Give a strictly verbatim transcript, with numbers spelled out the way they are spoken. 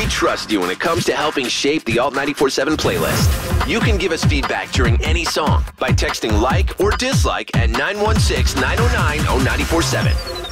We trust you when it comes to helping shape the Alt ninety-four point seven playlist. You can give us feedback during any song by texting like or dislike at nine one six, nine oh nine, oh nine four seven.